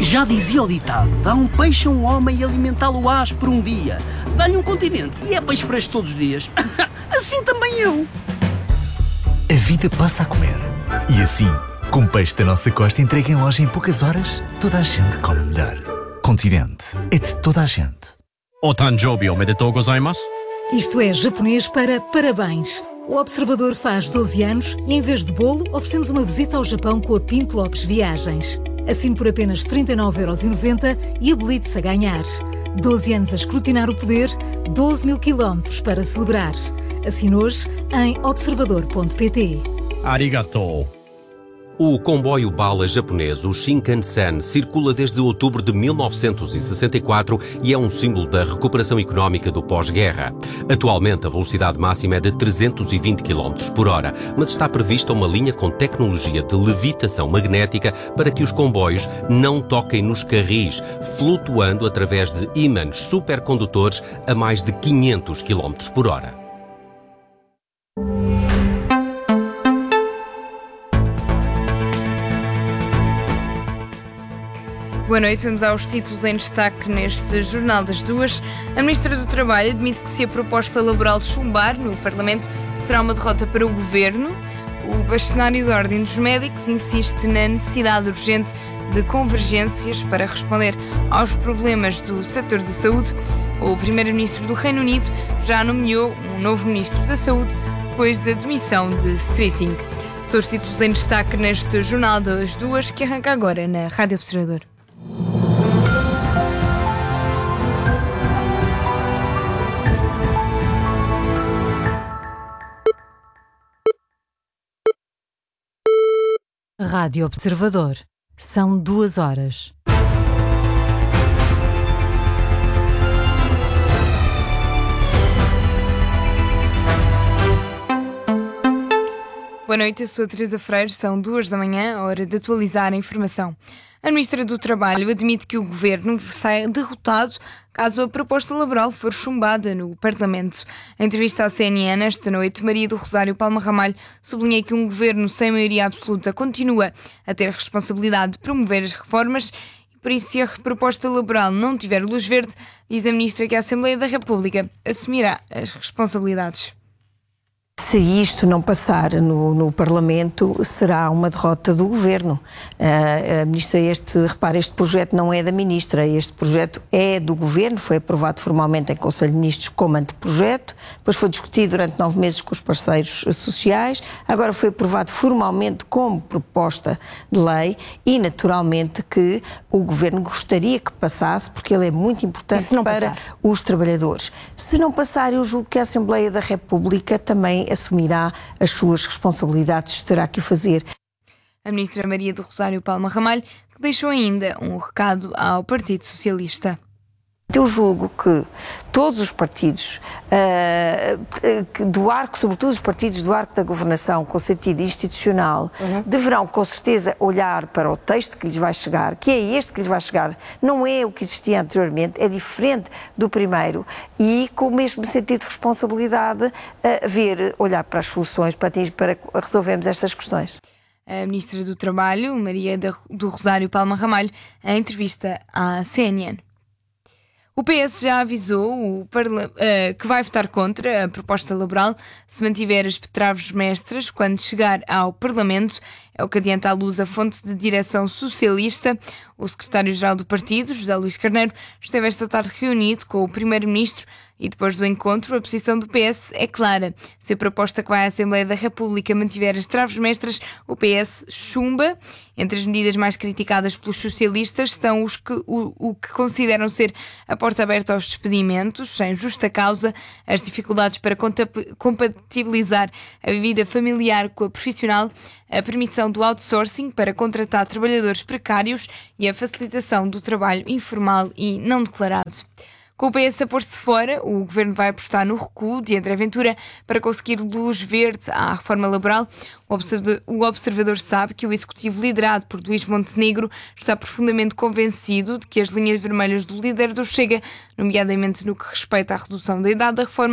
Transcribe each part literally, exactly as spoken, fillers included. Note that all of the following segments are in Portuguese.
Já dizia o ditado, dá um peixe a um homem e alimentá-lo ás por um dia. Dá-lhe um continente e é peixe fresco todos os dias. Assim também eu. A vida passa a comer. E assim, com peixe da nossa costa entregue em loja em poucas horas, toda a gente come melhor. Continente é de toda a gente. O Tanjobi omedetou gozaimasu. Isto é japonês para parabéns. O Observador faz doze anos e, em vez de bolo, oferecemos uma visita ao Japão com a Pinto Lopes Viagens. Assine por apenas trinta e nove euros e noventa e habilite-se a ganhar. doze anos a escrutinar o poder, doze mil quilómetros para celebrar. Assine hoje em observador ponto pt. Arigatou. O comboio bala japonês, o Shinkansen, circula desde outubro de mil novecentos e sessenta e quatro e é um símbolo da recuperação económica do pós-guerra. Atualmente, a velocidade máxima é de trezentos e vinte quilómetros por hora, mas está prevista uma linha com tecnologia de levitação magnética para que os comboios não toquem nos carris, flutuando através de ímãs supercondutores a mais de quinhentos quilómetros por hora. Boa noite, vamos aos títulos em destaque neste Jornal das Duas. A Ministra do Trabalho admite que se a proposta laboral chumbar no Parlamento será uma derrota para o Governo. O bastonário da Ordem dos Médicos insiste na necessidade urgente de convergências para responder aos problemas do setor de saúde. O Primeiro-Ministro do Reino Unido já nomeou um novo Ministro da Saúde depois da demissão de Streeting. São os títulos em destaque neste Jornal das Duas que arranca agora na Rádio Observador. Rádio Observador. São duas horas. Boa noite, eu sou a Teresa Freire, são duas da manhã, hora de atualizar a informação. A Ministra do Trabalho admite que o Governo sai derrotado caso a proposta laboral for chumbada no Parlamento. Em entrevista à C N N esta noite, Maria do Rosário Palma Ramalho sublinha que um Governo sem maioria absoluta continua a ter a responsabilidade de promover as reformas e, por isso, se a proposta laboral não tiver luz verde, diz a Ministra que a Assembleia da República assumirá as responsabilidades. Se isto não passar no, no Parlamento, será uma derrota do Governo. Uh, a Ministra, este, repare, este projeto não é da Ministra, este projeto é do Governo, foi aprovado formalmente em Conselho de Ministros como anteprojeto, depois foi discutido durante nove meses com os parceiros sociais, agora foi aprovado formalmente como proposta de lei e, naturalmente, que o Governo gostaria que passasse, porque ele é muito importante para passar? Os trabalhadores. Se não passar, eu julgo que a Assembleia da República também assumirá as suas responsabilidades, terá que o fazer. A Ministra Maria do Rosário Palma Ramalho, que deixou ainda um recado ao Partido Socialista. Eu julgo que todos os partidos uh, do arco, sobretudo os partidos do arco da governação com sentido institucional, uhum. deverão com certeza olhar para o texto que lhes vai chegar, que é este que lhes vai chegar, não é o que existia anteriormente, é diferente do primeiro, e com o mesmo sentido de responsabilidade uh, ver, olhar para as soluções para, para resolvermos estas questões. A Ministra do Trabalho, Maria do Rosário Palma Ramalho, em entrevista à C N N. O P S já avisou o parla- uh, que vai votar contra a proposta laboral se mantiver as traves mestras quando chegar ao Parlamento. É o que adianta à luz a fonte de direção socialista. O secretário-geral do partido, José Luís Carneiro, esteve esta tarde reunido com o primeiro-ministro e depois do encontro a posição do P S é clara. Se a proposta que vai à Assembleia da República mantiver as traves mestras, o P S chumba. Entre as medidas mais criticadas pelos socialistas estão os que, o, o que consideram ser a porta aberta aos despedimentos, sem justa causa, as dificuldades para compatibilizar a vida familiar com a profissional, a permissão do outsourcing para contratar trabalhadores precários e a facilitação do trabalho informal e não declarado. Com o P S a pôr-se fora, o Governo vai apostar no recuo de André Ventura para conseguir luz verde à reforma laboral. O observador, o observador sabe que o Executivo liderado por Luís Montenegro está profundamente convencido de que as linhas vermelhas do líder do Chega, nomeadamente no que respeita à redução da idade da reforma,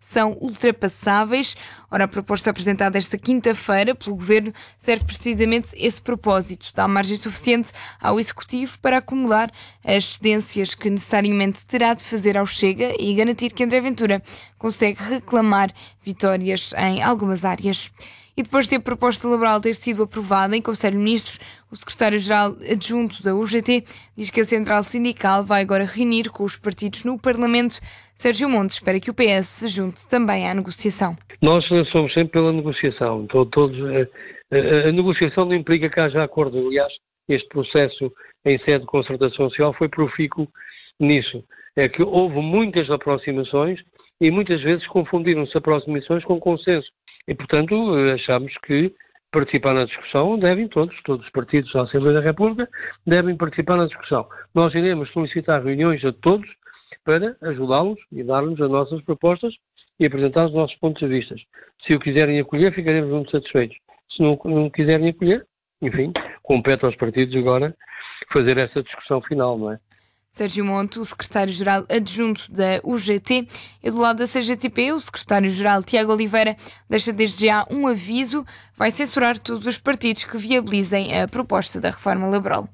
são ultrapassáveis. Ora, a proposta apresentada esta quinta-feira pelo Governo serve precisamente esse propósito. Dá margem suficiente ao Executivo para acumular as cedências que necessariamente terá de fazer ao Chega e garantir que André Ventura consegue reclamar vitórias em algumas áreas. E depois de a proposta laboral ter sido aprovada em Conselho de Ministros, o secretário-geral adjunto da U G T diz que a central sindical vai agora reunir com os partidos no Parlamento. Sérgio Montes espera que o P S se junte também à negociação. Nós somos sempre pela negociação. Todos, a, a, a negociação não implica que haja acordo. Aliás, este processo em sede de concertação social foi profícuo nisso. É que houve muitas aproximações e muitas vezes confundiram-se aproximações com consenso. E, portanto, achamos que participar na discussão devem todos, todos os partidos da Assembleia da República devem participar na discussão. Nós iremos solicitar reuniões a todos para ajudá-los e dar-nos as nossas propostas e apresentar os nossos pontos de vista. Se o quiserem acolher, ficaremos muito satisfeitos. Se não, não quiserem acolher, enfim, compete aos partidos agora fazer essa discussão final, não é? Sérgio Monte, o secretário-geral adjunto da U G T, e do lado da C G T P, o secretário-geral Tiago Oliveira deixa desde já um aviso: vai censurar todos os partidos que viabilizem a proposta da reforma laboral.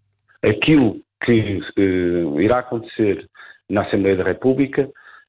Aquilo que uh, irá acontecer na Assembleia da República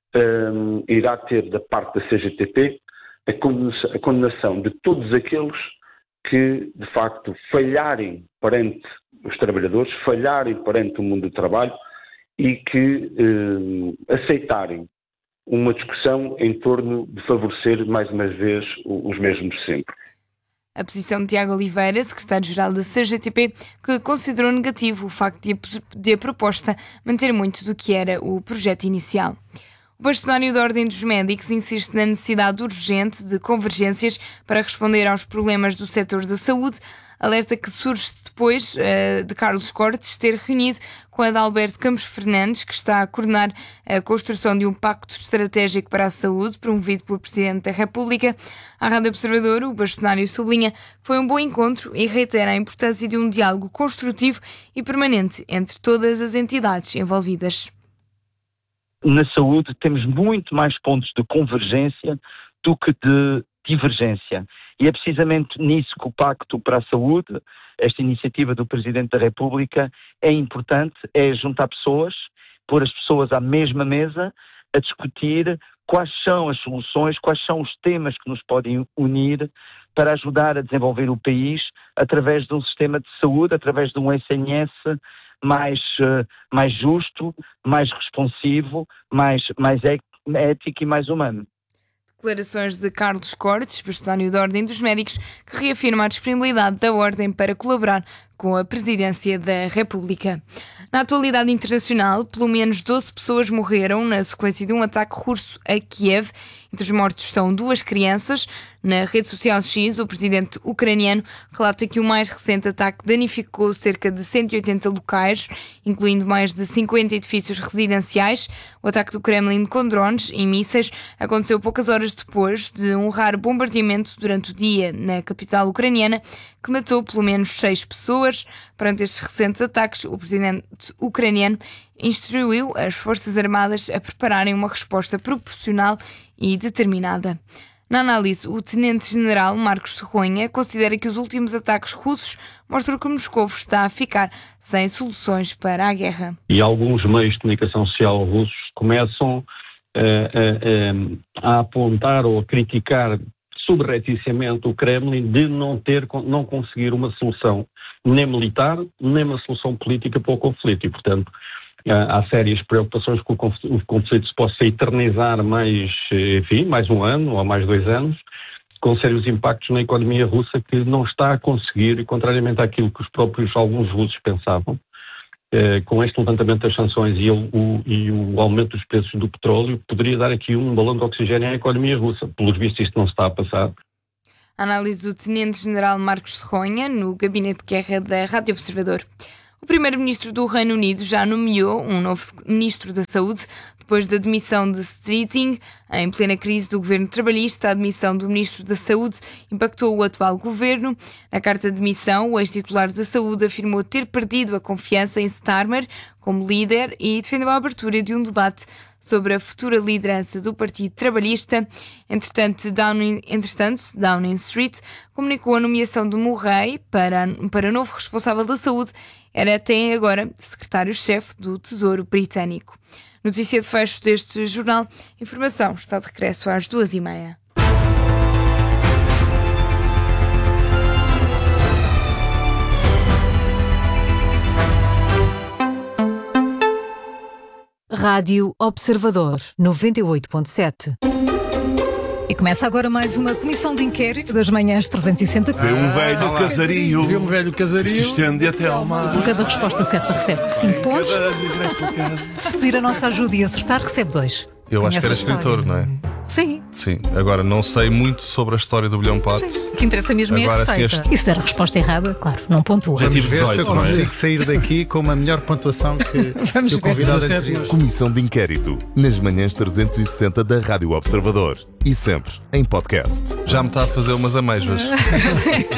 um, irá ter da parte da C G T P a condenação, a condenação de todos aqueles que, de facto, falharem perante os trabalhadores, falharem perante o mundo do trabalho e que eh, aceitarem uma discussão em torno de favorecer, mais uma vez, os mesmos sempre. A posição de Tiago Oliveira, secretário-geral da C G T P, que considerou negativo o facto de a, de a proposta manter muito do que era o projeto inicial. O bastonário da Ordem dos Médicos insiste na necessidade urgente de convergências para responder aos problemas do setor da saúde, alerta que surge depois uh, de Carlos Cortes ter reunido com Adalberto Campos Fernandes, que está a coordenar a construção de um pacto estratégico para a saúde, promovido pelo Presidente da República. À Rádio Observador, o bastonário sublinha que foi um bom encontro e reitera a importância de um diálogo construtivo e permanente entre todas as entidades envolvidas. Na saúde temos muito mais pontos de convergência do que de divergência. E é precisamente nisso que o Pacto para a Saúde, esta iniciativa do Presidente da República, é importante, é juntar pessoas, pôr as pessoas à mesma mesa, a discutir quais são as soluções, quais são os temas que nos podem unir para ajudar a desenvolver o país através de um sistema de saúde, através de um S N S mais, uh, mais justo, mais responsivo, mais, mais ético e mais humano. Declarações de Carlos Cortes, bastonário da Ordem dos Médicos, que reafirma a disponibilidade da Ordem para colaborar com a Presidência da República. Na atualidade internacional, pelo menos doze pessoas morreram na sequência de um ataque russo a Kiev. Entre os mortos estão duas crianças. Na rede social X, o presidente ucraniano relata que o mais recente ataque danificou cerca de cento e oitenta locais, incluindo mais de cinquenta edifícios residenciais. O ataque do Kremlin com drones e mísseis aconteceu poucas horas depois de um raro bombardeamento durante o dia na capital ucraniana, que matou pelo menos seis pessoas. Perante estes recentes ataques, o presidente ucraniano instruiu as Forças Armadas a prepararem uma resposta proporcional e determinada. Na análise, o tenente-general Marcos Serronha considera que os últimos ataques russos mostram que Moscou está a ficar sem soluções para a guerra. E alguns meios de comunicação social russos começam uh, uh, uh, a apontar ou a criticar subrepticiamente o Kremlin de não ter, não conseguir uma solução nem militar, nem uma solução política para o conflito. E, portanto, há sérias preocupações que o conflito se possa eternizar mais, enfim, mais um ano ou mais dois anos, com sérios impactos na economia russa que não está a conseguir, e contrariamente àquilo que os próprios alguns russos pensavam, eh, com este levantamento das sanções e o, o, e o aumento dos preços do petróleo, poderia dar aqui um balão de oxigênio à economia russa. Pelos vistos, isto não se está a passar. A análise do tenente-general Marcos Serronha no gabinete de guerra da Rádio Observador. O primeiro-ministro do Reino Unido já nomeou um novo ministro da Saúde, depois Depois da demissão de Streeting, em plena crise do governo trabalhista, a demissão do Ministro da Saúde impactou o atual governo. Na carta de demissão, o ex-titular da Saúde afirmou ter perdido a confiança em Starmer como líder e defendeu a abertura de um debate sobre a futura liderança do Partido Trabalhista. Entretanto, Downing, entretanto, Downing Street comunicou a nomeação de Murray para, para novo responsável da saúde. Era até agora secretário-chefe do Tesouro Britânico. Notícia de fecho deste jornal. Informação está de regresso às duas e meia. Rádio Observador, noventa e oito ponto sete. E começa agora mais uma comissão de inquérito das manhãs trezentos e sessenta. Vê um velho ah, casario. Vê um velho casario. Se estende até ao mar. Por cada resposta certa recebe cinco pontos. Se pedir a nossa ajuda e acertar, recebe dois. Eu acho que era escritor, não é? Sim. Sim. Agora, não sei muito sobre a história do Bilhão Pato. O que interessa mesmo é a receita. Este... E se der a resposta errada, claro, não pontua. Já tive dezoito, não é? Consigo sair daqui com uma melhor pontuação que, que o convidado anterior. Comissão de inquérito, nas manhãs trezentos e sessenta da Rádio Observador. E sempre em podcast. Já me está a fazer umas amêijoas.